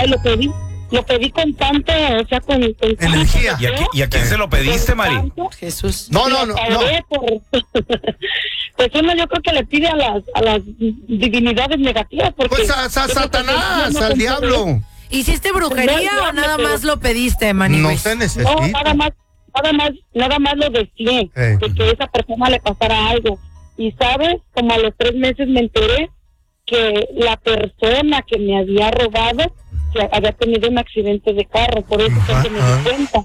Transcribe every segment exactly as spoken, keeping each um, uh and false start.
Ay, lo pedí, lo pedí con tanto, o sea, con, con energía. ¿Y a, qui- y a quién se lo pediste, Mari? Jesús. No, no, no, no. Por... pues uno yo creo que le pide a las, a las divinidades negativas. Porque Pues a, a Satanás, al diablo. ¿Hiciste brujería No, o nada pero- más lo pediste, Manny? No Luis? se necesita. No, nada más, nada más, nada más lo deseé, Eh. de que esa persona le pasara algo. Y sabes, como a los tres meses me enteré que la persona que me había robado que había tenido un accidente de carro, por eso fue que me Ajá. di cuenta.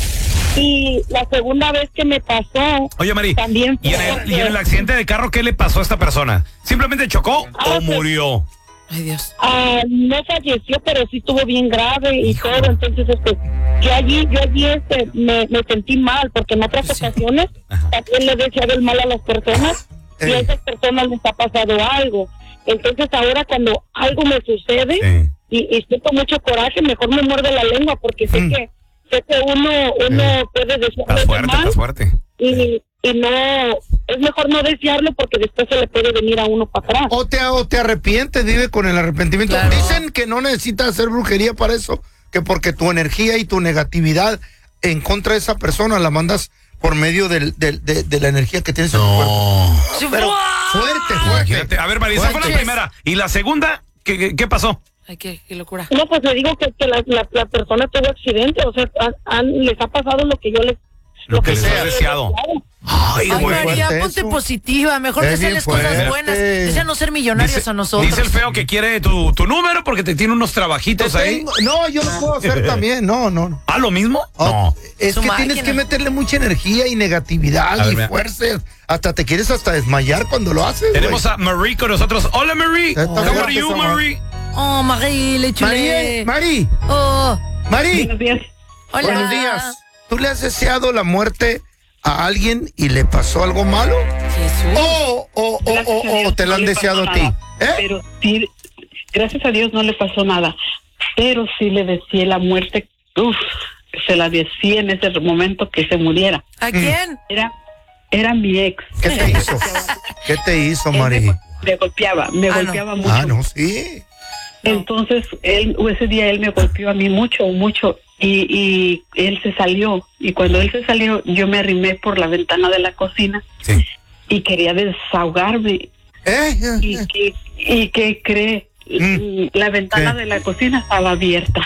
Y la segunda vez que me pasó, Oye, Mari, también ¿y en, el, ¿y en el accidente de carro qué le pasó a esta persona? ¿Simplemente chocó Ah, o pues- murió? Ay, Dios. Ah, no falleció, pero sí estuvo bien grave y Hijo. todo. Entonces, este, yo allí, yo allí, este, me, me sentí mal porque en otras Pues sí. ocasiones también le decía el mal a las personas y a Eh. esas personas les ha pasado algo. Entonces, ahora cuando algo me sucede Sí. y, y siento mucho coraje, mejor me muerde la lengua porque sé Mm. que sé que uno, uno puede decirle Estás fuerte, mal estás fuerte. y, y no, es mejor no desearlo porque después se le puede venir a uno para atrás. O te, o te arrepientes, vive con el arrepentimiento. Claro. Dicen que no necesitas hacer brujería para eso, que porque tu energía y tu negatividad en contra de esa persona la mandas por medio del, del- de, de la energía que tienes en tu cuerpo. Sí, Pero ¡guau! fuerte, fuerte. Imagínate. A ver, Mari, esa fue la Fuerte. primera. ¿Y la segunda? ¿Qué, qué, qué pasó? Ay, qué, qué locura. No, pues le digo que, que la, la, la persona tuvo accidente, o sea, han- han- les ha pasado lo que yo les... Lo que que les sea. has deseado. Ay, Ay, muy María, fuerte ponte eso. positiva. Mejor Es bien desearles cosas fuerte. buenas. Desea no ser millonarios Dice, a nosotros. dice el feo que quiere tu, tu número porque te tiene unos Te trabajitos ahí. tengo- no, yo lo puedo hacer también. No, no, no. ¿Ah, lo mismo? Ah, No. Es Su que tienes máquina. que meterle mucha energía y negatividad A ver, y mira. fuerza. Hasta te quieres hasta desmayar cuando lo haces. Tenemos güey. a Marie con nosotros. Hola, Marie. Está How fuerte are you, esa Marie? Oh, Marie, le Mari, chulé. Mari, Oh, Mari. Buenos días. hola. Buenos días. ¿Tú le has deseado la muerte a alguien y le pasó algo malo? Jesús. ¿O, o, o, Gracias a o, o Dios te lo no han le deseado pasó a ti? nada. ¿Eh? Pero sí, gracias a Dios no le pasó nada. Pero sí le deseé la muerte. Uf, se la deseé en ese momento que se muriera. ¿A quién? Era, era mi ex. ¿Qué te hizo? ¿Qué te hizo, Él Mari? me, me golpeaba, me Ah, no. golpeaba mucho. Ah, no, sí. Entonces, él, ese día él me golpeó a mí mucho, mucho, y, y él se salió. Y cuando él se salió, yo me arrimé por la ventana de la cocina Sí. y quería desahogarme. ¿Eh? ¿Y qué, y qué cree? Mm. La ventana ¿Qué? de la cocina estaba abierta.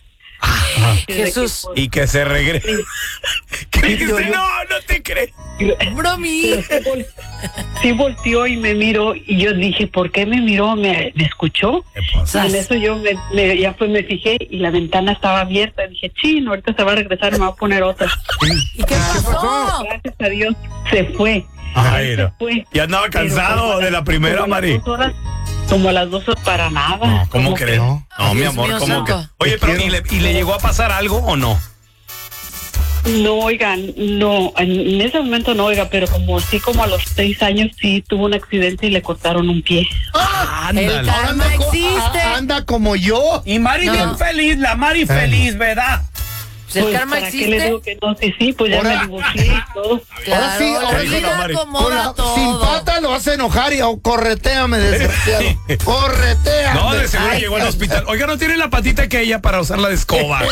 Jesús. Y que se regrese. ¿Qué dice? No, no te crees. Bromi. Sí, vol- sí volteó y me miró, y yo dije, ¿por qué me miró? ¿Me, me escuchó? ¿Qué pasa? Y en eso yo me, me- ya fue, me fijé y la ventana estaba abierta. Dije, chino, ahorita se va a regresar y me va a poner otra. ¿Y qué pasó? Gracias a Dios se fue. Ay, Se no. fue. Y andaba Pero cansado como a de las- la primera, como a las Mari. dos horas- Como a las dos horas para nada. No, ¿cómo Como crees? no? No, mi Dios amor, mío ¿cómo que? santo. Oye, Te pero quiero. ¿y le, ¿y le llegó a pasar algo o no? No, oigan, no, en ese momento no, oiga, pero como sí, como a los seis años sí tuvo un accidente y le cortaron un pie. El karma Anda co- existe. a- anda como yo. Y Mari No. bien feliz, la Mari feliz, ¿verdad? Pues el Pues, karma ¿para qué le digo existe. que no? Sí, sí, pues ya Ahora- me divorcié y todo. Claro, Ahora sí, la ahora sí, vida la Mari. Con acomoda la- todo. sin pata lo vas a enojar y oh, correteame, desgraciado. Correteame. No, de seguro Ay, llegó al ay. hospital. Oiga, no tiene la patita que ella para usarla de escoba.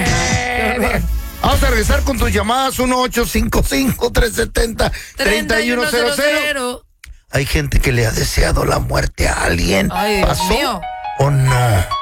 Vamos a regresar con tus llamadas uno ocho cinco cinco, tres siete cero, tres uno cero cero. Hay gente que le ha deseado la muerte a alguien. Ay, Dios ¿Pasó mío. o no?